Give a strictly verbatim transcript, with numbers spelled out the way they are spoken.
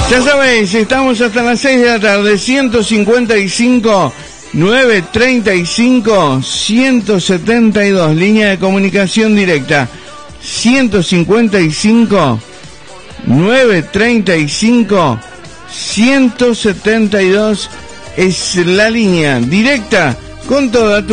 Ya sabéis, estamos hasta las seis de la tarde. Ciento cincuenta y cinco nueve treinta y cinco ciento setenta y dos, línea de comunicación directa. Ciento cincuenta y cinco nueve treinta y cinco ciento setenta y dos es la línea directa con toda tu